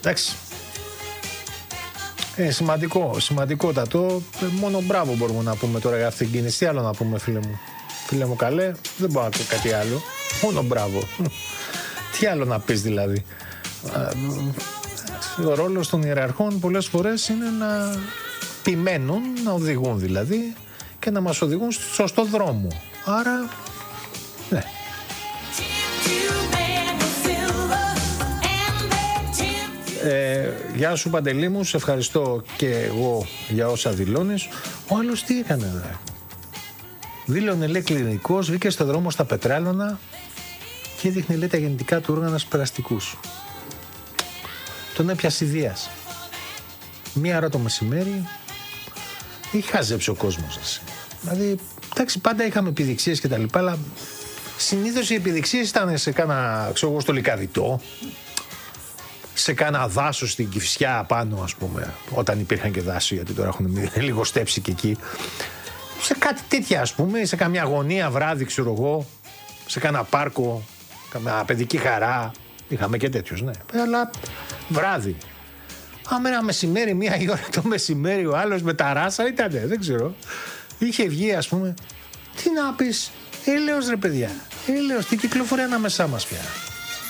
Εντάξει. Σημαντικότατο. Μόνο μπράβο μπορούμε να πούμε τώρα για αυτήν την κίνηση. Τι άλλο να πούμε, φίλε μου? Φίλε μου καλέ, δεν μπορώ να πω κάτι άλλο. Μόνο μπράβο. Τι άλλο να πεις δηλαδή? Ο ρόλος των ιεραρχών πολλές φορές είναι να ποιμένουν, να οδηγούν δηλαδή, και να μας οδηγούν στο σωστό δρόμο. Άρα, ναι. Γεια σου Παντελή μου, σε ευχαριστώ και εγώ για όσα δηλώνεις. Ο άλλος τι έκανε εδώ? Δήλωνε, λέει, κλινικός, βγήκε στο δρόμο στα Πετράλωνα και έδειχνε, λέει, τα γεννητικά του όργανα στους περαστικούς. Τον έπιασε ιδείας. 1 ώρα το μεσημέρι είχε χαζέψει ο κόσμος. Δηλαδή, εντάξει, πάντα είχαμε επιδειξίες και τα λοιπά, αλλά συνήθως οι επιδειξίες ήταν σε κάνα, ξέρω εγώ, στο Λυκαδιτό, σε κάνα δάσος στην Κηφισιά πάνω, ας πούμε, όταν υπήρχαν και δάση, γιατί τώρα έχουν λίγο στέψει και εκεί. Σε κάτι τέτοια, ας πούμε, σε καμιά γωνία βράδυ, ξέρω εγώ, σε κάνα πάρκο, καμιά παιδική χαρά. Είχαμε και τέτοιους, ναι. Αλλά βράδυ. Άμα ένα μεσημέρι, 1 η ώρα το μεσημέρι, ο άλλος με τα ράσα ήτανε, δεν ξέρω. Είχε βγει, ας πούμε. Τι να πεις, έλεος ρε παιδιά. Έλεος, τι κυκλοφορεί ανάμεσά μας πια.